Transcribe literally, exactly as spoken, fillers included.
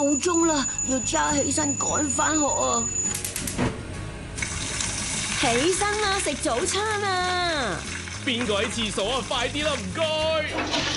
夠鐘啦，要揸起身趕返學啊！起身啦，食早餐啊！ 邊個喺廁所啊？快啲啦，唔該。